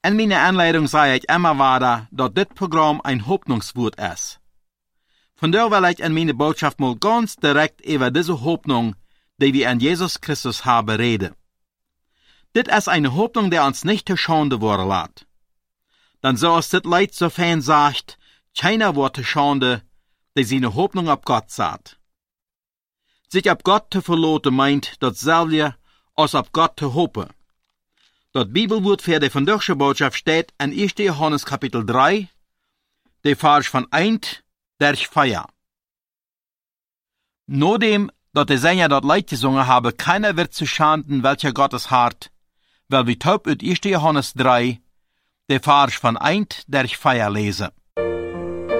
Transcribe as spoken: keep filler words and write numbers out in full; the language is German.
In meine Anleitung sage ich immer weiter, dass dit Programm ein Hoffnungswort ist. Von daher will ich in meine Botschaft mal ganz direkt über diese Hoffnung, die wir an Jesus Christus haben, reden. Dit ist eine Hoffnung, die uns nicht zu Schande worden lässt. Dann so ist dit Leid so fein sagt, keiner wird zu Schande, die seine Hoffnung auf Gott sagt. Sich auf Gott zu verlassen meint, dasselbe als auf Gott zu hoffen. Das Bibelwort für die von der Botschaft steht in erster Johannes Kapitel drei, der Vers von eins durch vier. Nachdem, dass die Sänger dort Leid gesungen haben, keiner wird zu schanden, welcher Gottes Hart, weil wir taub ut erster Johannes drei, der Vers von eins durch vier lesen.